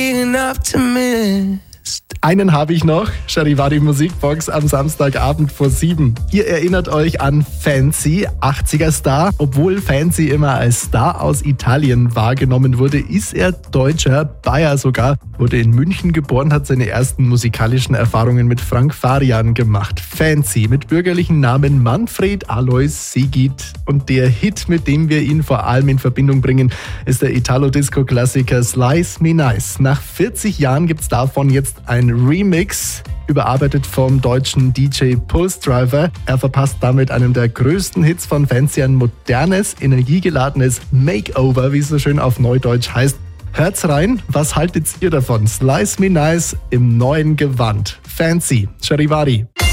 Einen habe ich noch, Charivari Musikbox am Samstagabend vor 7. Ihr erinnert euch an Fancy, 80er-Star. Obwohl Fancy immer als Star aus Italien wahrgenommen wurde, ist er Deutscher, Bayer sogar. Wurde in München geboren, hat seine ersten musikalischen Erfahrungen mit Frank Farian gemacht. Fancy mit bürgerlichen Namen Manfred Alois Sigit. Und der Hit, mit dem wir ihn vor allem in Verbindung bringen, ist der Italo-Disco-Klassiker Slice Me Nice. Nach 40 Jahren gibt's davon jetzt ein Remix, überarbeitet vom deutschen DJ Pulse Driver. Er verpasst damit einem der größten Hits von Fancy ein modernes, energiegeladenes Makeover, wie es so schön auf Neudeutsch heißt. Hört's rein, was haltet ihr davon? Slice Me Nice im neuen Gewand. Fancy, Charivari.